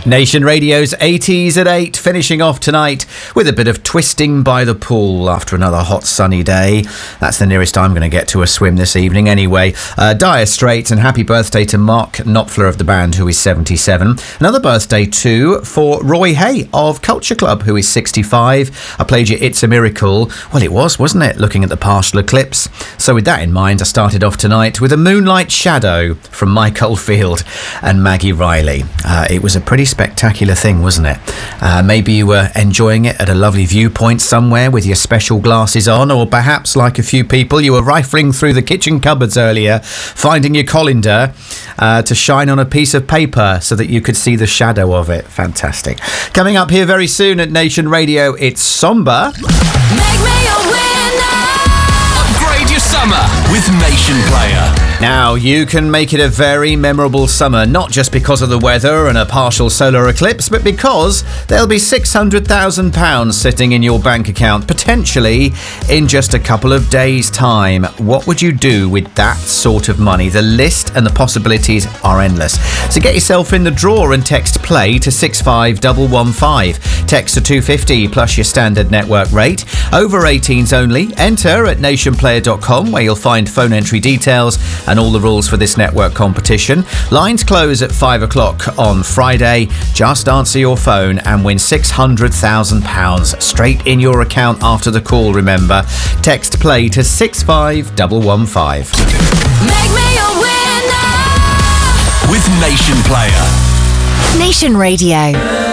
Nation Radio's 80s at 8, finishing off tonight with a bit of twisting by the pool after another hot sunny day. That's the nearest I'm going to get to a swim this evening anyway. Dire Straits, and happy birthday to Mark Knopfler of the band, who is 77. Another birthday too for Roy Hay of Culture Club, who is 65. I played you It's a Miracle. Well, it was, wasn't it, looking at the partial eclipse? So with that in mind, I started off tonight with a Moonlight Shadow from Mike Oldfield and Maggie Riley. It was a pretty spectacular thing, wasn't it? Maybe you were enjoying it at a lovely viewpoint somewhere with your special glasses on, or perhaps, like a few people, you were rifling through the kitchen cupboards earlier, finding your colander to shine on a piece of paper so that you could see the shadow of it. Fantastic. Coming up here very soon at Nation Radio, it's Somber. Make me a winner. Upgrade your summer with Nation Player. Now, you can make it a very memorable summer, not just because of the weather and a partial solar eclipse, but because there'll be £600,000 sitting in your bank account, potentially in just a couple of days' time. What would you do with that sort of money? The list and the possibilities are endless. So get yourself in the draw and text PLAY to 65115. Text to 250 plus your standard network rate. Over 18s only. Enter at nationplayer.com, where you'll find phone entry details and all the rules for this network competition. Lines close at 5 o'clock on Friday. Just answer your phone and win £600,000 straight in your account after the call, remember. Text PLAY to 65115. Make me a winner. With Nation Player. Nation Radio.